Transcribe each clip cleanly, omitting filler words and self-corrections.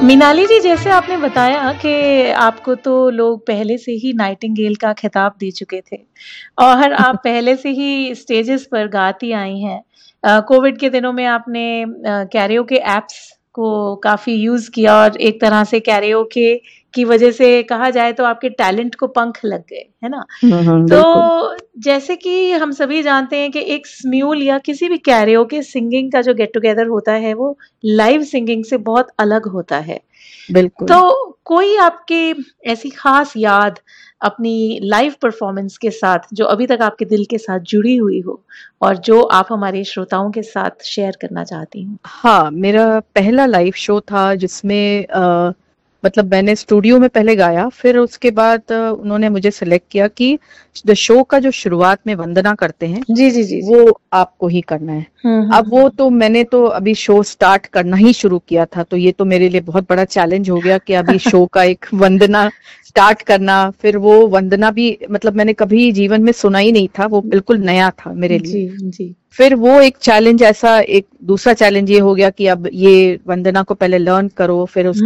मीनाली जी, जैसे आपने बताया कि आपको तो लोग पहले से ही नाइटिंगेल का खिताब दे चुके थे और आप पहले से ही स्टेजेस पर गाती आई हैं। कोविड के दिनों में आपने कैरियोके ऐप्स को काफ़ी यूज़ किया और एक तरह से कैरियोके की वजह से कहा जाए तो आपके टैलेंट को पंख लग गए, है ना? बिल्कुल। तो जैसे कि हम सभी जानते हैं कि एक स्म्यूल या किसी भी कैरियोके सिंगिंग का जो गेट टुगेदर होता है वो लाइव सिंगिंग से बहुत अलग होता है। बिल्कुल। तो कोई आपकी ऐसी खास याद अपनी लाइव परफॉर्मेंस के साथ जो अभी तक आपके दिल के साथ जुड़ी हुई हो और जो आप हमारे श्रोताओं के साथ शेयर करना चाहती हूँ? हाँ, मेरा पहला लाइव शो था जिसमें मतलब मैंने स्टूडियो में पहले गाया, फिर उसके बाद उन्होंने मुझे सेलेक्ट किया कि द शो का जो शुरुआत में वंदना करते हैं जी, जी, जी, जी। वो आपको ही करना है। अब वो तो मैंने तो अभी शो स्टार्ट करना ही शुरू किया था, तो ये तो मेरे लिए बहुत बड़ा चैलेंज हो गया कि अभी शो का एक वंदना स्टार्ट करना, फिर वो वंदना भी मतलब मैंने कभी जीवन में सुना ही नहीं था, वो बिल्कुल नया था मेरे लिए। जी, जी। फिर वो एक चैलेंज ऐसा, एक दूसरा चैलेंज ये हो गया कि अब ये वंदना को पहले लर्न करो, फिर उसके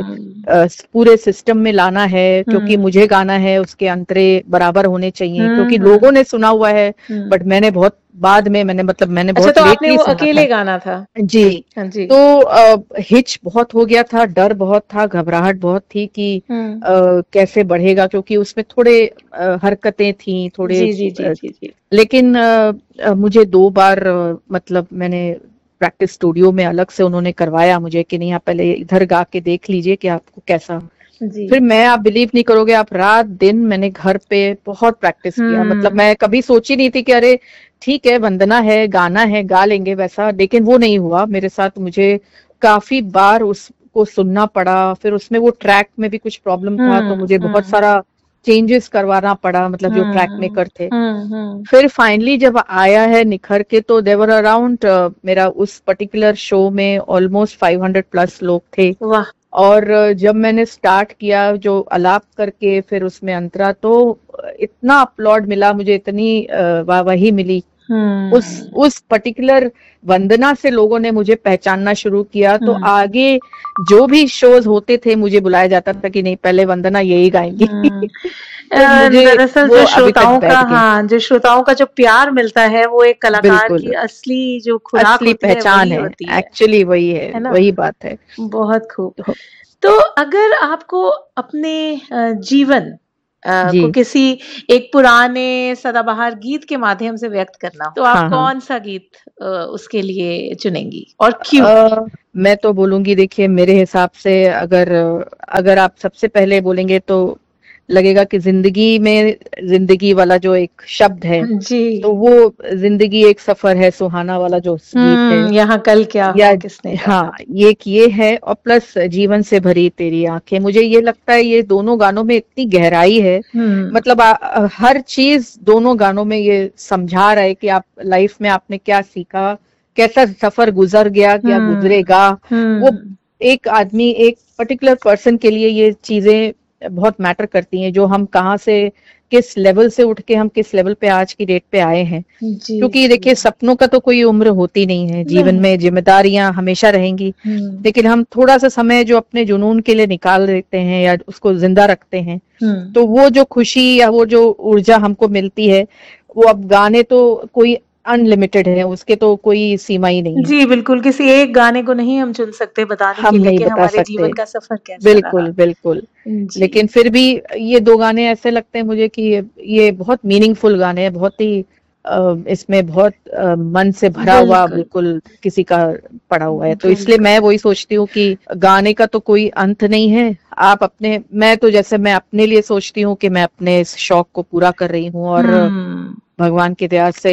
पूरे सिस्टम में लाना है, क्योंकि मुझे गाना है, उसके अंतरे बराबर होने चाहिए, क्योंकि लोगों ने सुना हुआ है बट मैंने बहुत बाद में मैंने अच्छा, बहुत तो आपने लेटली वो सुना अकेले था। गाना था? जी। हाँ जी। तो हिच बहुत हो गया था, डर बहुत था, घबराहट बहुत थी कि कैसे बढ़ेगा, क्योंकि उसमें थोड़े हरकतें थी, थोड़े जी, जी, जी, जी, जी। लेकिन मुझे 2 बार मतलब मैंने प्रैक्टिस स्टूडियो में अलग से उन्होंने करवाया मुझे कि नहीं आप पहले इधर गा के देख लीजिए कि आपको कैसा। जी। फिर मैं, आप बिलीव नहीं करोगे, आप रात दिन मैंने घर पे बहुत प्रैक्टिस किया। मतलब मैं कभी सोची नहीं थी कि अरे ठीक है वंदना है, गाना है, गा लेंगे वैसा, लेकिन वो नहीं हुआ मेरे साथ। मुझे काफी बार उसको सुनना पड़ा, फिर उसमें वो ट्रैक में भी कुछ प्रॉब्लम था तो मुझे बहुत सारा चेंजेस करवाना पड़ा, मतलब जो ट्रैक मेकर थे। फिर फाइनली जब आया है निखर के, तो देवर अराउंड मेरा उस पर्टिकुलर शो में ऑलमोस्ट 500 प्लस लोग थे। वाह! और जब मैंने स्टार्ट किया जो अलाप करके, फिर उसमें अंतरा, तो इतना अपलॉड मिला मुझे, इतनी वाहवाही मिली उस पर्टिकुलर वंदना से। लोगों ने मुझे पहचानना शुरू किया, तो आगे जो भी शोज होते थे मुझे बुलाया जाता था कि नहीं पहले वंदना यही गाएंगी। तो मुझे दरअसल वो जो अभी तक श्रोताओं का, बैठ गया। हाँ, जो श्रोताओं का जो प्यार मिलता है वो एक कलाकार की बिल्कुल, असली जो खुराक असली होती है पहचान वही है, होती एक्चुअली वही है, है ना? वही बात है। बहुत खूब। तो, तो अगर आपको अपने जीवन जी। को किसी एक पुराने सदाबहार गीत के माध्यम से व्यक्त करना हो, तो आप हाँ, हाँ। कौन-सा गीत उसके लिए चुनेंगी और क्यों? मैं तो बोलूंगी, देखिए मेरे हिसाब से अगर अगर आप सबसे पहले बोलेंगे तो लगेगा कि जिंदगी में जिंदगी वाला जो एक शब्द है, जी। तो वो जिंदगी एक सफर है सुहाना वाला जो गीत है, यहाँ कल क्या या हो किसने जाना। हाँ ये है, और प्लस जीवन से भरी तेरी आंखें, मुझे ये लगता है ये दोनों गानों में इतनी गहराई है। मतलब हर चीज दोनों गानों में ये समझा रहा है कि आप लाइफ में आपने क्या सीखा, कैसा सफर गुजर गया, क्या गुजरेगा। वो एक आदमी, एक पर्टिकुलर पर्सन के लिए ये चीजें बहुत मैटर करती हैं, जो हम कहाँ से, किस लेवल से उठ के हम किस लेवल पे आज की डेट पे आए हैं। जी, क्योंकि जी। देखिए सपनों का तो कोई उम्र होती नहीं है, जीवन नहीं। में जिम्मेदारियां हमेशा रहेंगी, लेकिन हम थोड़ा सा समय जो अपने जुनून के लिए निकाल देते हैं या उसको जिंदा रखते हैं, तो वो जो खुशी या वो जो ऊर्जा हमको मिलती है, वो अब गाने तो कोई अनलिमिटेड है, उसके तो कोई सीमा ही नहीं है। जी, बिल्कुल, किसी एक गाने को नहीं हम चुन सकते बताने हम के लिए नहीं कि बता हमारे सकते। जीवन का सफर कैसा रहा। बिल्कुल, बिल्कुल। जी। लेकिन फिर भी ये 2 गाने ऐसे लगते हैं मुझे कि ये बहुत मीनिंगफुल गाने हैं, बहुत ही इसमें बहुत मन से भरा हुआ बिल्कुल, बिल्कुल किसी का पड़ा हुआ है। तो इसलिए बिल्कुल। मैं वही सोचती हूँ कि गाने का तो कोई अंत नहीं है। आप अपने, मैं तो जैसे मैं अपने लिए सोचती हूँ कि मैं अपने इस शौक को पूरा कर रही हूँ, और भगवान की दया से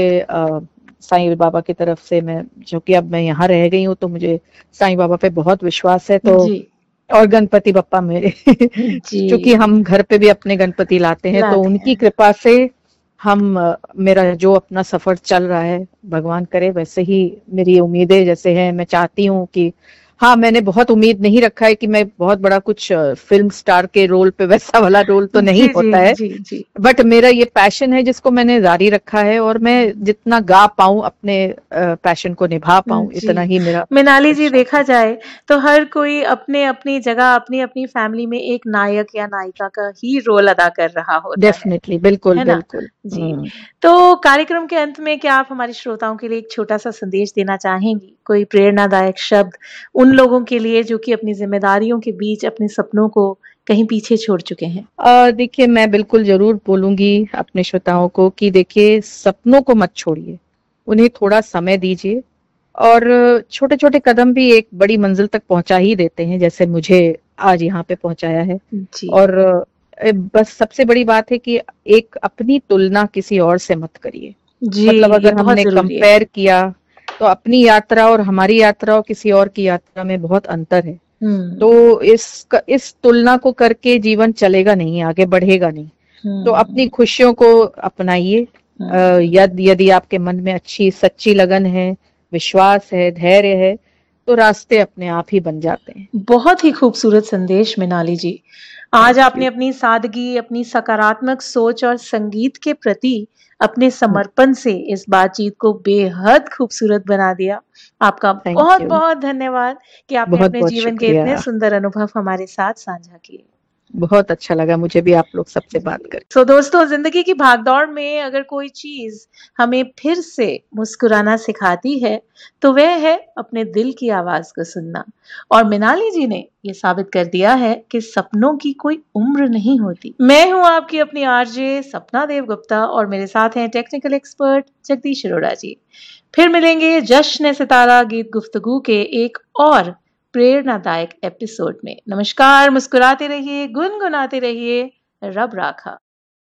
साईं बाबा की तरफ से, मैं जो कि अब मैं यहाँ रह गई हूँ तो मुझे साईं बाबा पे बहुत विश्वास है, तो जी, और गणपति बप्पा मेरे क्योंकि जी, हम घर पे भी अपने गणपति लाते हैं, तो लाते उनकी हैं। कृपा से हम मेरा जो अपना सफर चल रहा है, भगवान करे वैसे ही मेरी उम्मीदें जैसे है, मैं चाहती हूँ कि हाँ, मैंने बहुत उम्मीद नहीं रखा है कि मैं बहुत बड़ा कुछ फिल्म स्टार के रोल पे वैसा वाला रोल तो नहीं जी, होता जी, है। जी, जी। बट मेरा ये पैशन है जिसको मैंने जारी रखा है, और मैं जितना गा पाऊँ अपने पैशन को निभा पाऊँ, इतना जी। ही मेरा मृणाली बस जी, शौक देखा है। जाए तो हर कोई अपनी-अपनी जगह, अपनी-अपनी फैमिली में एक नायक या नायिका का ही रोल अदा कर रहा होता डेफिनिटली, बिल्कुल, है ना? बिल्कुल। जी। तो कार्यक्रम के अंत में क्या आप हमारे श्रोताओं के लिए एक छोटा-सा संदेश देना चाहेंगी? कोई प्रेरणादायक शब्द उन लोगों के लिए जो कि अपनी ज़िम्मेदारियों के बीच अपने सपनों को कहीं पीछे छोड़ चुके हैं? देखिए, मैं बिल्कुल ज़रूर बोलूँगी अपने श्रोताओं को कि देखिए, सपनों को मत छोड़िए, उन्हें थोड़ा समय दीजिए, और छोटे-छोटे कदम भी एक बड़ी मंज़िल तक पहुँचा ही देते हैं, जैसे मुझे आज यहाँ पे पहुँचाया है। जी। और बस सबसे बड़ी बात है कि एक अपनी तुलना किसी और से मत करिए। जी, मतलब ये अगर बहुत हमने ज़रूरी है। कंपेयर किया, तो अपनी यात्रा और हमारी यात्रा और किसी और की यात्रा में बहुत अंतर है। हुँ, तो इस तुलना को करके जीवन चलेगा नहीं, आगे बढ़ेगा नहीं। तो अपनी हुँ, खुशियों को अपनाइए। हुँ। यदि आपके मन में अच्छी सच्ची लगन है, विश्वास है, धैर्य है, तो रास्ते अपने आप ही बन जाते हैं। बहुत ही खूबसूरत संदेश मृणाली जी। आज थैंक आपने यू। अपनी सादगी, अपनी सकारात्मक सोच और संगीत के प्रति अपने समर्पण से इस बातचीत को बेहद खूबसूरत बना दिया। आपका थैंक यू। बहुत-बहुत धन्यवाद कि आपने बहुत अपने बहुत जीवन के शुक्रिया। इतने सुंदर अनुभव हमारे साथ साझा किए। बहुत अच्छा लगा मुझे भी आप लोग सबसे बात जी। करके। तो दोस्तों, ज़िंदगी की भागदौड़ में अगर कोई चीज़ हमें फिर से मुस्कुराना सिखाती है, तो वह है अपने दिल की आवाज़ को सुनना। और मृणाली जी ने ये साबित कर दिया है कि सपनों की कोई उम्र नहीं होती। मैं हूँ आपकी अपनी आरजे सपना देव गुप्ता, और मेरे साथ हैं टेक्निकल एक्सपर्ट जगदीश अरोड़ा जी। फिर मिलेंगे जश्न सितारा गीत गुफ्तगू के एक और प्रेरणादायक एपिसोड में। नमस्कार, मुस्कुराते रहिए, गुनगुनाते रहिए, रब राखा।